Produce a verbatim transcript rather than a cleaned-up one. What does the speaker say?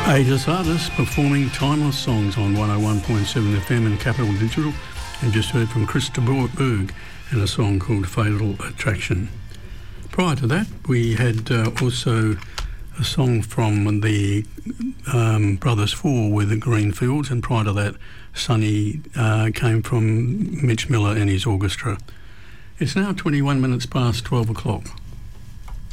Ageless Artists performing timeless songs on one oh one point seven F M and Capital Digital, and just heard from Christopher Berg and a song called Fatal Attraction. Prior to that, we had uh, also a song from the um, Brothers Four with the Greenfields, and prior to that, Sunny uh, came from Mitch Miller and his orchestra. It's now twenty-one minutes past twelve o'clock.